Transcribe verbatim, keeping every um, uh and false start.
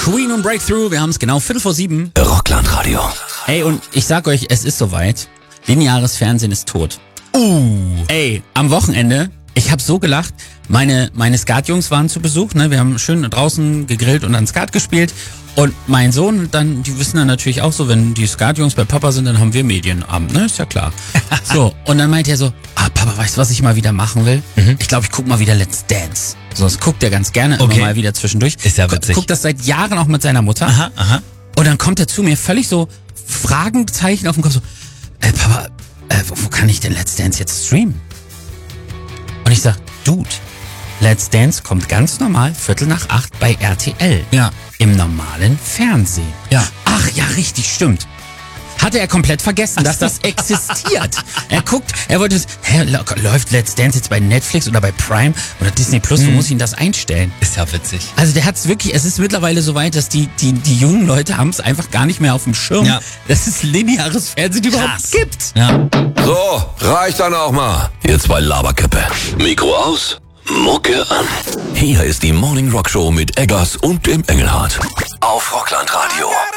Queen und Breakthrough, wir haben es genau viertel vor sieben. Rockland-Radio. Ey, und ich sag euch, es ist soweit. Lineares Fernsehen ist tot. Uh. Ey, am Wochenende, ich habe so gelacht, meine meine Skat-Jungs waren zu Besuch, ne? Wir haben schön draußen gegrillt und dann Skat gespielt. Und mein Sohn, dann, die wissen dann natürlich auch so, wenn die Skat-Jungs bei Papa sind, dann haben wir Medienabend, ne? Ist ja klar. So, und dann meint er so, ah, Papa, weißt du, was ich mal wieder machen will? Mhm. Ich glaube, ich guck mal wieder Let's Dance. So, das guckt er ganz gerne Okay. immer mal wieder zwischendurch. Ist ja witzig. Guckt das seit Jahren auch mit seiner Mutter. Aha, aha. Und dann kommt er zu mir völlig so Fragezeichen auf dem Kopf so, äh, Papa, äh, wo, wo kann ich denn Let's Dance jetzt streamen? Und ich sag, Dude, Let's Dance kommt ganz normal Viertel nach acht bei R T L. Ja. Im normalen Fernsehen. Ja. Ach ja, richtig, stimmt. Hatte er komplett vergessen, dass das existiert. Er guckt, er wollte, hä, läuft Let's Dance jetzt bei Netflix oder bei Prime oder Disney Plus, wo muss ich denn das einstellen? Ist ja witzig. Also der hat's wirklich, es ist mittlerweile so weit, dass die, die, die jungen Leute haben es einfach gar nicht mehr auf dem Schirm, Ja. dass es lineares Fernsehen überhaupt Krass. gibt. Ja. So, reicht dann auch mal. Ihr zwei Laberköppe. Mikro aus, Mucke an. Hier ist die Morning Rock Show mit Eggers und dem Engelhardt. Auf Rockland Radio.